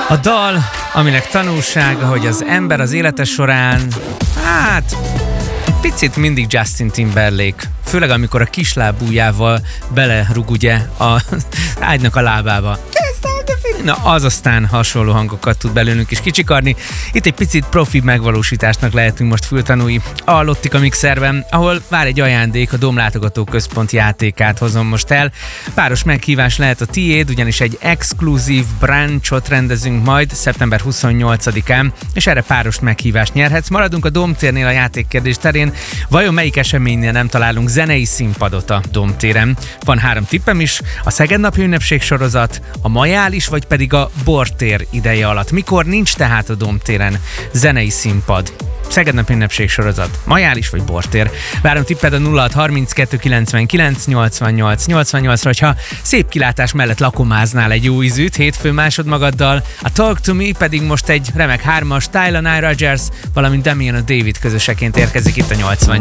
A dal, aminek tanulsága, hogy az ember az élete során, picit mindig Justin Timberlake. Főleg amikor a kislábújjával belerúg ugye az ágynak a lábába. Na, az aztán hasonló hangokat tud belőlünk is kicsikarni. Itt egy picit profi megvalósításnak lehetünk most fültanúi a Lottika Mixerben, ahol vár egy ajándék, a Dóm Látogatóközpont játékát hozom most el. Páros meghívás lehet a tiéd, ugyanis egy exkluzív brunchot rendezünk majd szeptember 28-án, és erre páros meghívást nyerhetsz. Maradunk a Dómtérnél a játékkérdés terén. Vajon melyik eseménynél nem találunk zenei színpadot a Dómtéren? Van 3 tippem is, a Szeged Napi Ünnepség sorozat, a Majális vagy pedig a Bortér ideje alatt. Mikor nincs tehát a Dómtéren zenei színpad? Szeged Napi Ünnepség sorozat, Majális vagy Bortér. Várom tipped a 0632 99 88 88-ra, hogyha szép kilátás mellett lakomáznál egy jó ízűt hétfő másodmagaddal. A Talk to Me pedig most egy remek 3-as Tyler Nye Rogers, valamint Damian David közöseként érkezik itt a 88.